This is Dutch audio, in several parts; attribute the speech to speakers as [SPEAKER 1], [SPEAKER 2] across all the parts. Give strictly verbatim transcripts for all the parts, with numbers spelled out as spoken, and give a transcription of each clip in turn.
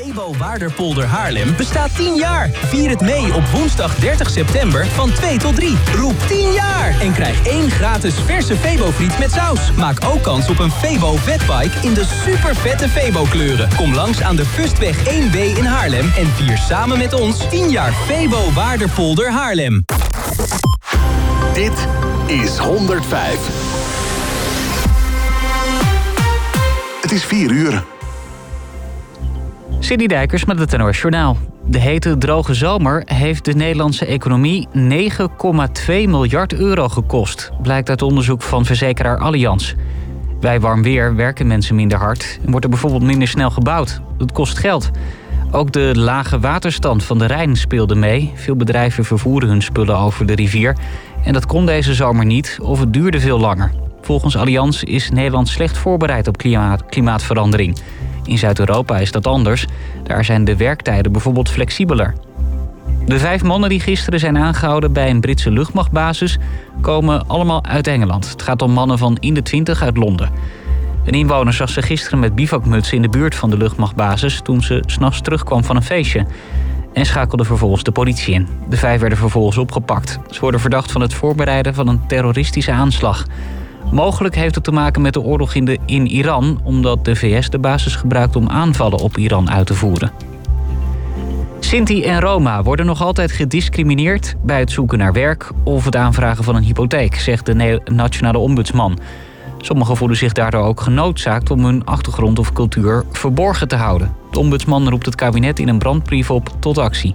[SPEAKER 1] Febo Waarderpolder Haarlem bestaat tien jaar. Vier het mee op woensdag dertig september van twee tot drie. Roep tien jaar en krijg één gratis verse Febo-friet met saus. Maak ook kans op een Febo Vetbike in de super vette Febo kleuren. Kom langs aan de Fustweg één B in Haarlem en vier samen met ons tien jaar Febo Waarderpolder Haarlem.
[SPEAKER 2] Dit is honderdvijf. Het is vier uur.
[SPEAKER 3] Sidney Dijkers met het N O S Journaal. De hete, droge zomer heeft de Nederlandse economie negen komma twee miljard euro gekost. Blijkt uit onderzoek van verzekeraar Allianz. Bij warm weer werken mensen minder hard en wordt er bijvoorbeeld minder snel gebouwd. Dat kost geld. Ook de lage waterstand van de Rijn speelde mee. Veel bedrijven vervoeren hun spullen over de rivier. En dat kon deze zomer niet of het duurde veel langer. Volgens Allianz is Nederland slecht voorbereid op klimaat, klimaatverandering. In Zuid-Europa is dat anders. Daar zijn de werktijden bijvoorbeeld flexibeler. De vijf mannen die gisteren zijn aangehouden bij een Britse luchtmachtbasis komen allemaal uit Engeland. Het gaat om mannen van in de twintig uit Londen. Een inwoner zag ze gisteren met bivakmutsen in de buurt van de luchtmachtbasis toen ze 's nachts terugkwam van een feestje. En schakelde vervolgens de politie in. De vijf werden vervolgens opgepakt. Ze worden verdacht van het voorbereiden van een terroristische aanslag. Mogelijk heeft het te maken met de oorlog in, de, in Iran, omdat de V S de basis gebruikt om aanvallen op Iran uit te voeren. Sinti en Roma worden nog altijd gediscrimineerd bij het zoeken naar werk of het aanvragen van een hypotheek, zegt de nationale ombudsman. Sommigen voelen zich daardoor ook genoodzaakt om hun achtergrond of cultuur verborgen te houden. De ombudsman roept het kabinet in een brandbrief op tot actie.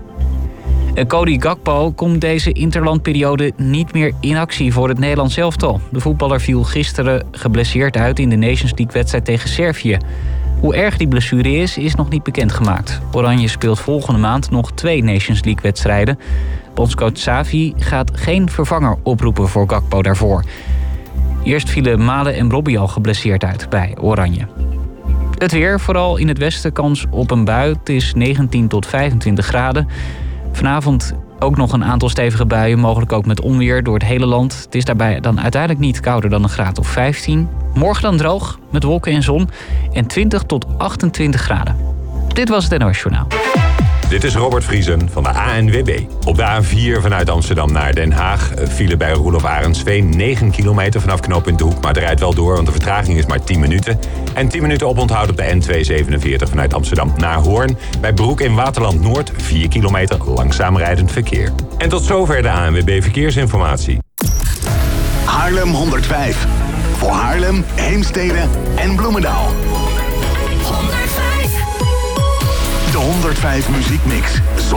[SPEAKER 3] En Cody Gakpo komt deze interlandperiode niet meer in actie voor het Nederlands elftal. De voetballer viel gisteren geblesseerd uit in de Nations League-wedstrijd tegen Servië. Hoe erg die blessure is, is nog niet bekendgemaakt. Oranje speelt volgende maand nog twee Nations League-wedstrijden. Bondscoach Xavi gaat geen vervanger oproepen voor Gakpo daarvoor. Eerst vielen Malen en Robbie al geblesseerd uit bij Oranje. Het weer, vooral in het westen kans op een bui. Het is negentien tot vijfentwintig graden. Vanavond ook nog een aantal stevige buien, mogelijk ook met onweer door het hele land. Het is daarbij dan uiteindelijk niet kouder dan een graad of vijftien. Morgen dan droog, met wolken en zon en twintig tot achtentwintig graden. Dit was het N O S Journaal.
[SPEAKER 4] Dit is Robert Vriesen van de A N W B. Op de A vier vanuit Amsterdam naar Den Haag file bij Roelof Arendsveen negen kilometer vanaf knooppunt De Hoek. Maar het rijdt wel door, want de vertraging is maar tien minuten. En tien minuten oponthoud op de N tweehonderdzevenenveertig vanuit Amsterdam naar Hoorn. Bij Broek in Waterland Noord vier kilometer langzaam rijdend verkeer. En tot zover de A N W B Verkeersinformatie.
[SPEAKER 2] Haarlem honderdvijf. Voor Haarlem, Heemstede en Bloemendaal.
[SPEAKER 5] honderdvijf.
[SPEAKER 2] De honderdvijf muziekmix.